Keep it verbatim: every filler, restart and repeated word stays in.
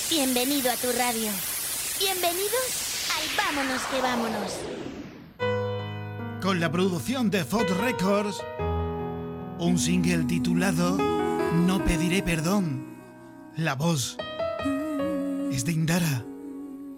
Bienvenido a tu radio. Bienvenidos al Vámonos que Vámonos. Con la producción de Fox Records, un single titulado No pediré perdón. La voz es de Indara.